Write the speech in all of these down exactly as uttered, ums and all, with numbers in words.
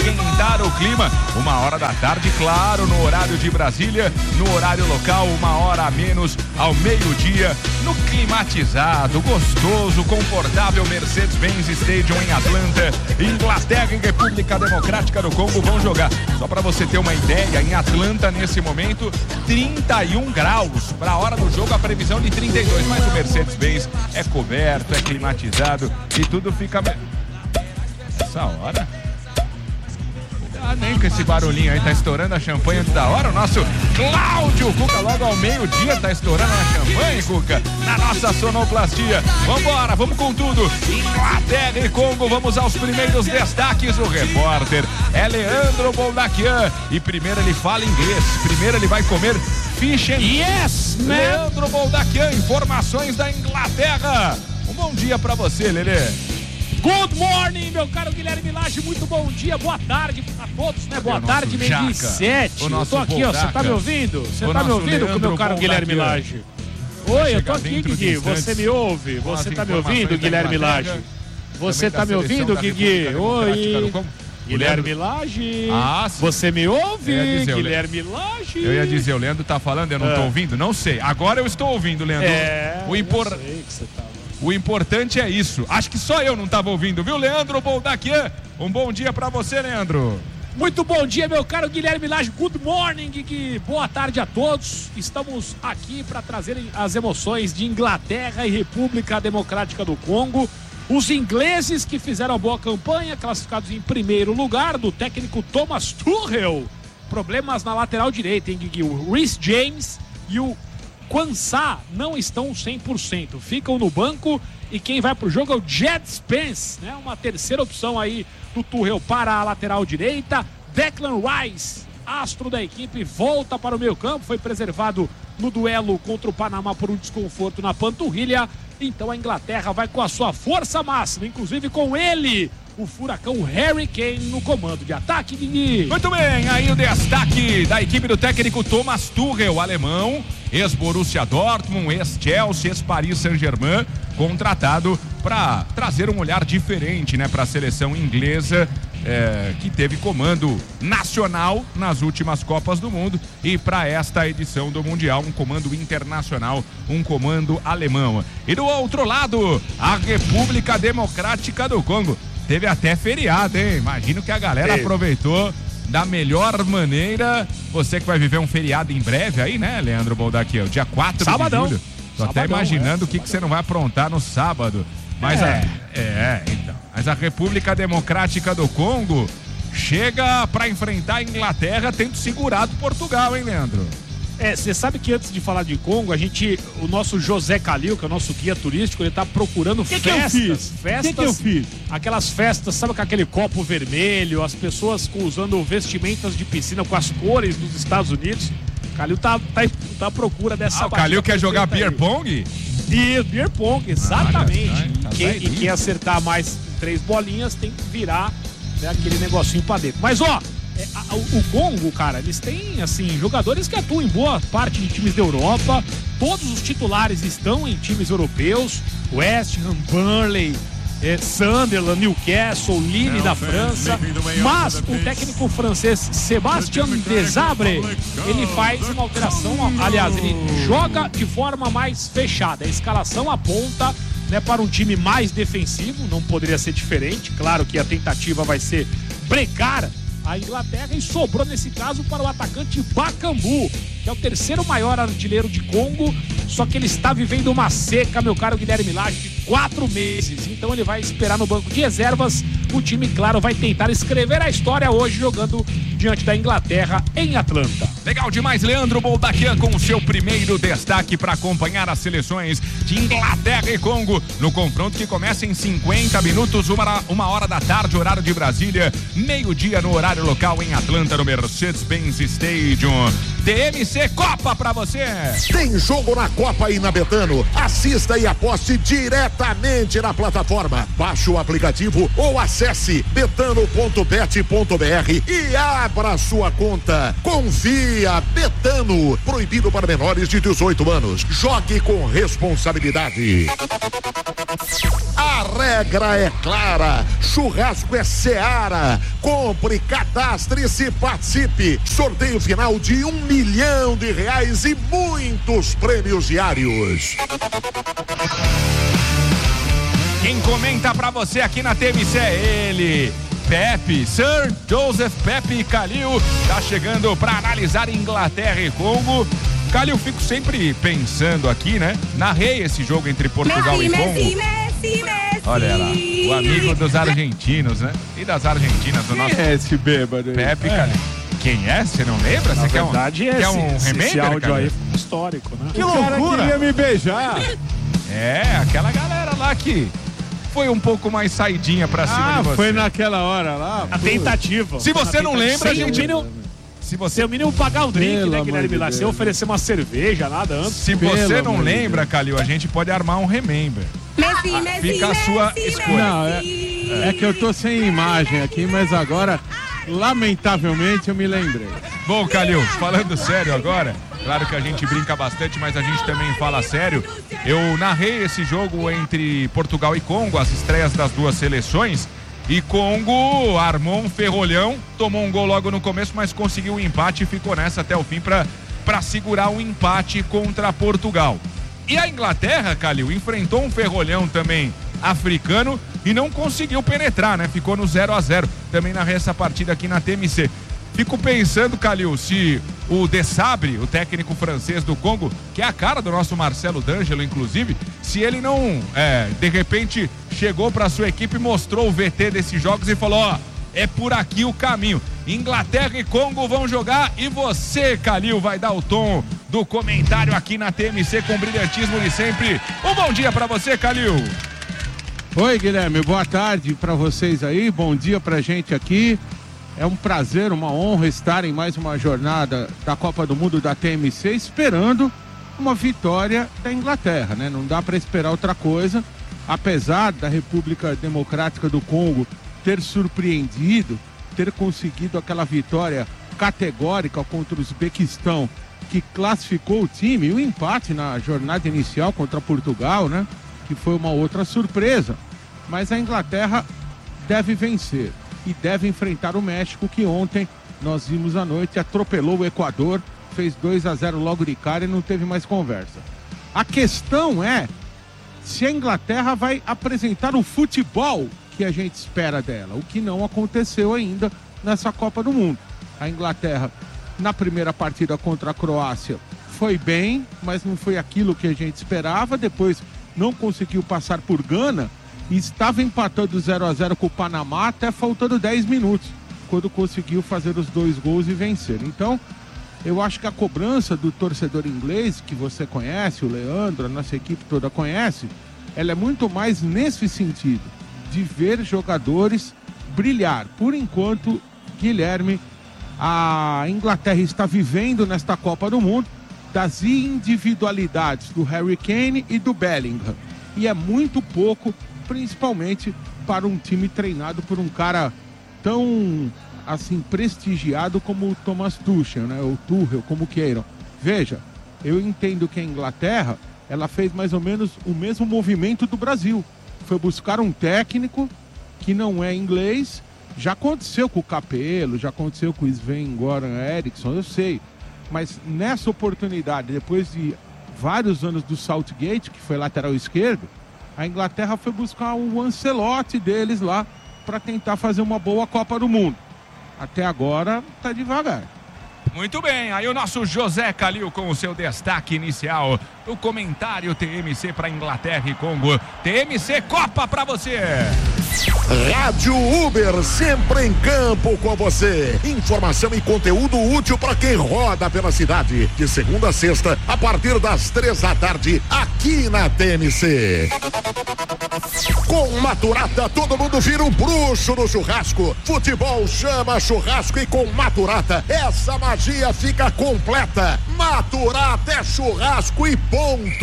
esquentar o clima. Uma hora da tarde, claro, no horário de Brasília, no horário local, uma hora a menos, ao meio-dia, no climatizado, gostoso, confortável Mercedes-Benz Stadium em Atlanta. Inglaterra e República Democrática do Congo vão jogar. Só para você ter uma ideia, em Atlanta, nesse momento, trinta e um graus. Para a hora do jogo, a previsão de trinta e dois, mas o Mercedes-Benz é coberto, é climatizado e tudo fica... Essa hora? Ah, nem com esse barulhinho aí, tá estourando a champanhe antes da hora. O nosso Cláudio Cuca, logo ao meio-dia, tá estourando a champanhe, Cuca, na nossa sonoplastia. Vambora, vamos com tudo. Inglaterra e Congo, vamos aos primeiros destaques. O repórter é Leandro Boldaquian. E primeiro ele fala inglês, primeiro ele vai comer fish and... Yes, man! Leandro Boldaquian, informações da Inglaterra. Um bom dia pra você, Lelê. Good morning, meu caro Guilherme Lage, muito bom dia, boa tarde a todos, né? Boa tarde, meio-dia e sete. Eu tô aqui, ó, você tá me ouvindo? Você tá me ouvindo, com meu caro Guilherme Lage? Oi, eu tô aqui, Guigui, você me ouve? Você tá me ouvindo, Guilherme Lage? Você tá me ouvindo, Guigui? Oi, Guilherme Lage. Ah, você me ouve, Guilherme Lage? Eu ia dizer, o Leandro tá falando, eu não tô ouvindo? Não sei, agora eu estou ouvindo, Leandro. É, o impor... eu sei que você tá. O importante é isso. Acho que só eu não estava ouvindo, viu, Leandro Boldaquian? Um bom dia para você, Leandro. Muito bom dia, meu caro Guilherme Lage. Good morning, Gui. Boa tarde a todos. Estamos aqui para trazer as emoções de Inglaterra e República Democrática do Congo. Os ingleses que fizeram a boa campanha, classificados em primeiro lugar, do técnico Thomas Tuchel. Problemas na lateral direita, hein, Gui? O Reece James e o Quansah não estão cem por cento, ficam no banco e quem vai pro jogo é o Jed Spence, né? Uma terceira opção aí do Tuchel para a lateral direita. Declan Rice, astro da equipe, volta para o meio campo, foi preservado no duelo contra o Panamá por um desconforto na panturrilha. Então a Inglaterra vai com a sua força máxima, inclusive com ele, o furacão Harry Kane no comando de ataque, Guigui. Muito bem, aí o destaque da equipe do técnico Thomas Tuchel, alemão, ex-Borussia Dortmund, ex-Chelsea, ex-Paris Saint-Germain, contratado para trazer um olhar diferente, né, para a seleção inglesa, é, que teve comando nacional nas últimas Copas do Mundo e para esta edição do Mundial, um comando internacional, um comando alemão. E do outro lado, a República Democrática do Congo. Teve até feriado, hein? Imagino que a galera Ei. aproveitou da melhor maneira. Você que vai viver um feriado em breve aí, né, Leandro Boldaquian? Dia quatro Sabadão. de julho. Tô Sabadão, até imaginando é, o que, que você não vai aprontar no sábado. Mas é. A, é, então. Mas a República Democrática do Congo chega para enfrentar a Inglaterra tendo segurado Portugal, hein, Leandro? É, você sabe que antes de falar de Congo, a gente, o nosso José Calil, que é o nosso guia turístico, ele tá procurando que festas, que eu fiz? festas, que que eu fiz? Aquelas festas, sabe, com aquele copo vermelho, as pessoas usando vestimentas de piscina com as cores dos Estados Unidos. O Calil tá, tá, tá à procura dessa. Ah, o Calil quer jogar beer pong? Isso, beer pong, exatamente. Ah, tá, tá, quem, tá e quem acertar mais três bolinhas tem que virar, né, aquele negocinho pra dentro. Mas ó, É, a, o, o Congo, cara, eles têm, assim, jogadores que atuam em boa parte de times da Europa. Todos os titulares estão em times europeus. West Ham, Burnley, é, Sunderland, Newcastle, Lille da França. Mas o técnico francês Sébastien Desabre, ele faz uma alteração. Aliás, ele joga de forma mais fechada. A escalação aponta, né, para um time mais defensivo. Não poderia ser diferente. Claro que a tentativa vai ser brecar a Inglaterra e sobrou nesse caso para o atacante Bakambu, que é o terceiro maior artilheiro de Congo, só que ele está vivendo uma seca, meu caro Guilherme Lage, de quatro meses, então ele vai esperar no banco de reservas. O time, claro, vai tentar escrever a história hoje jogando diante da Inglaterra em Atlanta. Legal demais, Leandro Boldaquian, com o seu primeiro destaque para acompanhar as seleções de Inglaterra e Congo no confronto que começa em cinquenta minutos, uma, uma hora da tarde, horário de Brasília, meio-dia no horário local em Atlanta, no Mercedes-Benz Stadium. D M C Copa pra você. Tem jogo na Copa e na Betano. Assista e aposte diretamente na plataforma. Baixe o aplicativo ou acesse betano ponto bet ponto br e a abra sua conta. Confia, Betano. Proibido para menores de dezoito anos. Jogue com responsabilidade. A regra é clara. Churrasco é Seara. Compre, cadastre-se e participe. Sorteio final de um milhão de reais e muitos prêmios diários. Quem comenta pra você aqui na T M C é ele, Pepe, Sir Joseph Pepe Calil, tá chegando pra analisar Inglaterra e Congo. Calil, fico sempre pensando aqui, né? Narrei esse jogo entre Portugal Messi, e Congo. Messi, Messi, Messi. Olha lá, o amigo dos argentinos, né? E das argentinas, o nosso Quem é esse bêbado aí? Pepe É. Calil. Quem é? Você não lembra? Na Você quer um, verdade, é quer um esse, remember, esse áudio Calil? aí foi histórico, né? Que loucura! Queria me beijar. É, aquela galera lá que foi um pouco mais saidinha pra cima Ah, de você. foi naquela hora lá. A tentativa. Se você A não tentativa. lembra, Sem gente... o mínimo, Se você, sem o mínimo pagar o drink, Pelo né, amor Guilherme de Vilar? Deus. Sem oferecer uma cerveja, nada antes. se Pelo você não amor de lembra, Deus. Calil, a gente pode armar um remember. Messi, Ah, Messi, fica a Messi, sua Messi. escolha. Não, é, é que eu tô sem imagem aqui, mas agora, lamentavelmente, eu me lembrei. Bom, Calil, falando sério agora, claro que a gente brinca bastante, mas a gente também fala sério. Eu narrei esse jogo entre Portugal e Congo, as estreias das duas seleções, e Congo armou um ferrolhão, tomou um gol logo no começo, mas conseguiu o empate e ficou nessa até o fim para para segurar um empate contra Portugal. E a Inglaterra, Calil, enfrentou um ferrolhão também africano e não conseguiu penetrar, né? Ficou no zero a zero. Também narrei essa partida aqui na T M C. Fico pensando, Calil, se o Desabre, o técnico francês do Congo, que é a cara do nosso Marcelo D'Angelo, inclusive, se ele não, é, de repente, chegou para sua equipe, mostrou o V T desses jogos e falou, ó, é por aqui o caminho. Inglaterra e Congo vão jogar e você, Calil, vai dar o tom do comentário aqui na T M C com brilhantismo de sempre. Um bom dia para você, Calil. Oi, Guilherme, boa tarde pra vocês aí, bom dia pra gente aqui. É um prazer, uma honra estar em mais uma jornada da Copa do Mundo da T M C, esperando uma vitória da Inglaterra, né? Não dá para esperar outra coisa, apesar da República Democrática do Congo ter surpreendido, ter conseguido aquela vitória categórica contra o Uzbequistão, que classificou o time, e o empate na jornada inicial contra Portugal, né? Que foi uma outra surpresa. Mas a Inglaterra deve vencer e deve enfrentar o México, que ontem nós vimos à noite, atropelou o Equador, fez dois a zero logo de cara e não teve mais conversa. A questão é se a Inglaterra vai apresentar o futebol que a gente espera dela, o que não aconteceu ainda nessa Copa do Mundo. A Inglaterra, na primeira partida contra a Croácia, foi bem, mas não foi aquilo que a gente esperava. Depois não conseguiu passar por Gana e estava empatando zero a zero com o Panamá até faltando dez minutos, quando conseguiu fazer os dois gols e vencer. Então, eu acho que a cobrança do torcedor inglês, que você conhece, o Leandro, a nossa equipe toda conhece, ela é muito mais nesse sentido, de ver jogadores brilhar. Por enquanto, Guilherme, a Inglaterra está vivendo nesta Copa do Mundo das individualidades do Harry Kane e do Bellingham. E é muito pouco, principalmente para um time treinado por um cara tão, assim, prestigiado como o Thomas Tuchel, né? O Tuchel, como queiram. Veja, eu entendo que a Inglaterra, ela fez mais ou menos o mesmo movimento do Brasil. Foi buscar um técnico que não é inglês. Já aconteceu com o Capello, já aconteceu com o Sven-Goran Eriksson, eu sei. Mas nessa oportunidade, depois de vários anos do Southgate, que foi lateral esquerdo, a Inglaterra foi buscar o Ancelotti deles lá para tentar fazer uma boa Copa do Mundo. Até agora, tá devagar. Muito bem, aí o nosso José Calil com o seu destaque inicial do comentário T M C para Inglaterra e Congo. T M C Copa para você. Rádio Uber, sempre em campo com você. Informação e conteúdo útil para quem roda pela cidade. De segunda a sexta, a partir das três da tarde, aqui na T M C. Com Maturata, todo mundo vira um bruxo no churrasco. Futebol chama churrasco e com Maturata, essa magia fica completa. Maturata é churrasco e ponto.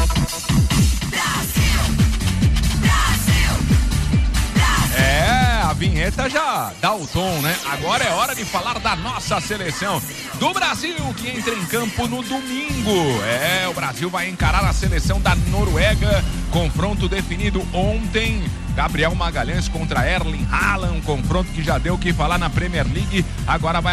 É, a a vinheta já dá o tom, né? Agora é hora de falar da nossa seleção do Brasil, que entra em campo no domingo. É, o Brasil vai encarar a seleção da Noruega. Confronto definido ontem. Gabriel Magalhães contra Erling Haaland, um confronto que já deu o que falar na Premier League. Agora vai